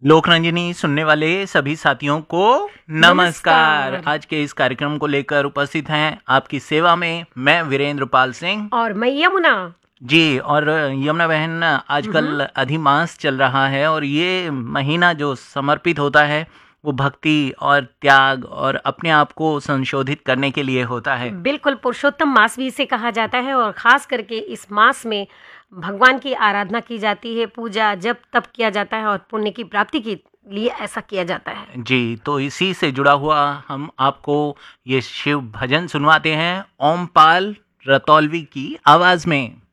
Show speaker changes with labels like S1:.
S1: लोकरंजनी सुनने वाले सभी साथियों को नमस्कार।
S2: नमस्कार।
S1: आज के इस कार्यक्रम को लेकर उपस्थित हैं आपकी सेवा में मैं वीरेंद्र पाल सिंह
S2: और मैं यमुना।
S1: जी। और यमुना बहन, आजकल अधिमास चल रहा है और ये महीना जो समर्पित होता है वो भक्ति और त्याग और अपने आप को संशोधित करने के लिए होता है।
S2: बिल्कुल, पुरुषोत्तम मास भी इसे कहा जाता है और खास करके इस मास में भगवान की आराधना की जाती है, पूजा जप तप किया जाता है और पुण्य की प्राप्ति के लिए ऐसा किया जाता है।
S1: जी, तो इसी से जुड़ा हुआ हम आपको ये शिव भजन सुनवाते हैं ओमपाल रतौलवी की आवाज में।